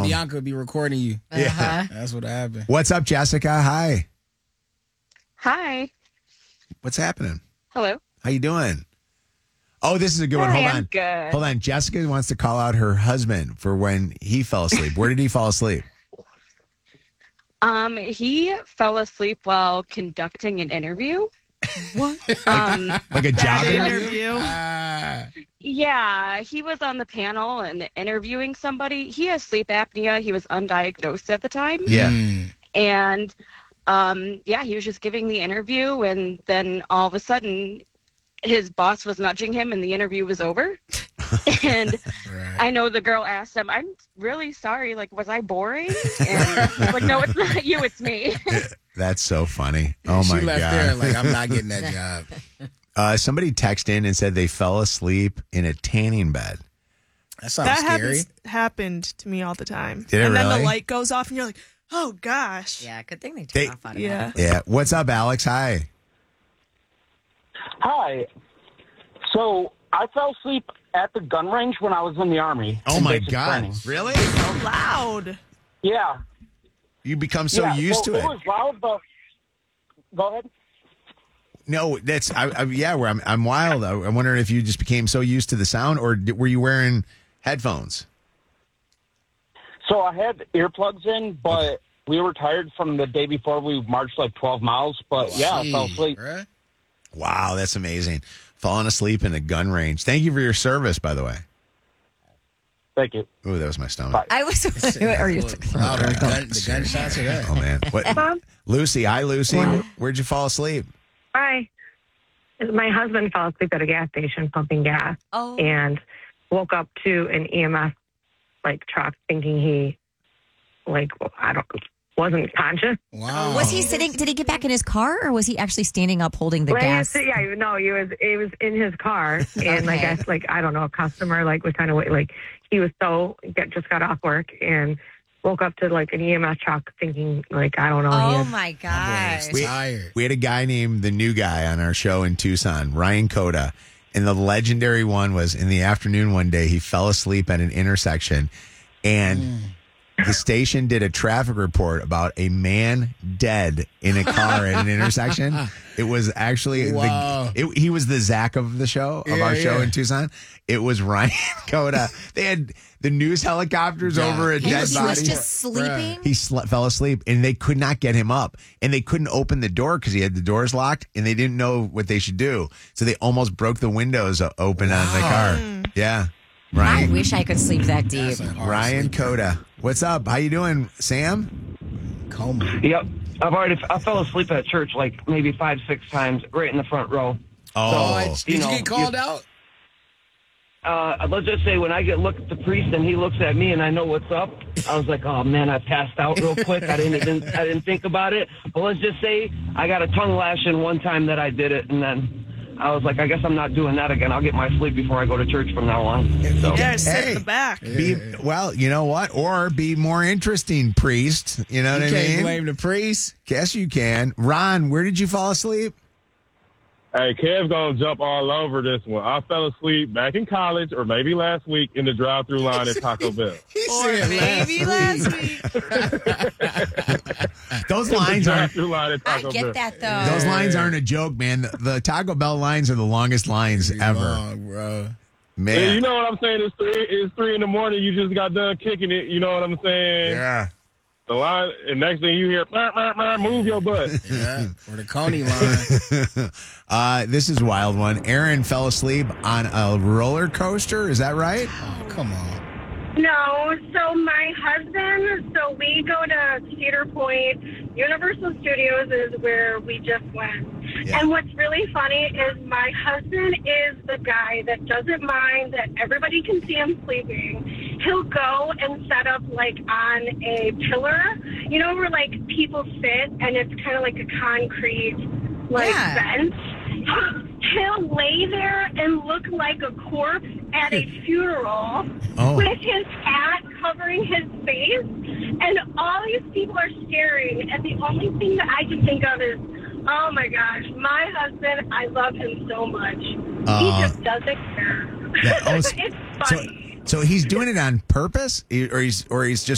Bianca would be recording you. Yeah. That's what happened. What's up, Jessica? Hi. Hi. What's happening? Hello. How you doing? Oh, this is a good one. Hold I'm on. good. Hold on. Jessica wants to call out her husband for when he fell asleep. Where did he fall asleep? He fell asleep while conducting an interview. What? Like a job interview? interview? Yeah, he was on the panel and interviewing somebody. He has sleep apnea. He was undiagnosed at the time. Yeah. And he was just giving the interview, and then all of a sudden his boss was nudging him and the interview was over. And I know the girl asked him, I'm really sorry, like, was I boring? And he's like, no, it's not you, it's me. That's so funny. Oh, my She left God. there like, I'm not getting that job. Somebody texted in and said they fell asleep in a tanning bed. That sounds That scary. happened to me all the time. Did it and then really? the light goes off and you're like, oh gosh. Yeah, good thing they They- turn off Yeah. automatically. Yeah. What's up, Alex? Hi. Hi. So I fell asleep at the gun range when I was in the Army. Oh, in my basic God. training. Really? So loud. Yeah. You become so yeah. used to It it. was loud, but go ahead. No, that's where I'm wild. I'm wondering if you just became so used to the sound, or were you wearing headphones? So I had earplugs in, but we were tired from the day before. We marched like 12 miles, but I fell asleep. Bruh. Wow, that's amazing. Falling asleep in a gun range. Thank you for your service, by the way. Thank you. Ooh, that was my stomach. Bye. I was. Or you took Oh, the gunshots are that. Oh man, what? Lucy, hi, Lucy. Where'd you fall asleep? Hi. My husband fell asleep at a gas station pumping gas Oh. and woke up to an EMS truck thinking he wasn't conscious. Wow. Was he sitting? Did he get back in his car, or was he actually standing up holding the gas? He was in his car, and I guess I don't know, a customer was kind of he was just got off work and woke up to an EMS truck thinking I don't know. Oh my gosh! Tired. We had a guy named the new guy on our show in Tucson, Ryan Coda. And the legendary one was in the afternoon one day, he fell asleep at an intersection, and the station did a traffic report about a man dead in a car at an intersection. It was actually Wow. he was the Zach of the show, of our show in Tucson. It was Ryan Coda. They had the news helicopters over a He dead was body. just sleeping. He fell asleep, and they could not get him up, and they couldn't open the door because he had the doors locked, and they didn't know what they should do, so they almost broke the windows open on the car. Yeah, I Ryan. wish I could sleep that deep. That's a hard Ryan sleep. Coda, what's up? How you doing, Sam? Coma. Yep. I fell asleep at church maybe 5-6 times right in the front row. Oh, Did you get called out? Let's just say when I look at the priest and he looks at me and I know what's up, I was like, oh man, I passed out real quick. I didn't think about it. But let's just say I got a tongue lashing one time that I did it, and then I was like, I guess I'm not doing that again. I'll get my sleep before I go to church from now on. So. Yeah, sit in the back. well, you know what? Or be more interesting, priest. You know what I You can't mean? blame the priest. Guess you can. Ron, where did you fall asleep? Hey, Kev's gonna jump all over this one. I fell asleep back in college, or maybe last week, in the drive-through line at Taco Bell. Or maybe last week. Those lines aren't. Drive-through line at I Taco get Bell. that though. Those lines aren't a joke, man. The Taco Bell lines are the longest lines ever. Long, bro. Yeah, Man. you know what I'm saying? It's 3 in the morning. You just got done kicking it. You know what I'm saying? Yeah. The line, and next thing you hear, "Bah, bah, bah," move your butt. Yeah. Or the Coney line. This is a wild one. Aaron fell asleep on a roller coaster. Is that right? Oh, come on. No, so my husband, we go to Cedar Point. Universal Studios is where we just went. Yeah. And what's really funny is my husband is the guy that doesn't mind that everybody can see him sleeping. He'll go and set up on a pillar, where people sit and it's kind of like a concrete bench. He'll lay there and look like a corpse at a funeral with his hat covering his face, and all these people are staring, and the only thing that I can think of is, oh my gosh, my husband, I love him so much. He just doesn't care. Yeah, It's funny. So he's doing it on purpose, or he's just